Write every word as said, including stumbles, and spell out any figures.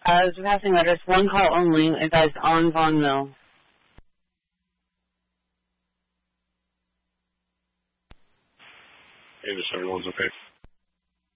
Uh, this is passing letters, one call only. It guys on Vaughn Mill. Hey, the seven one's okay.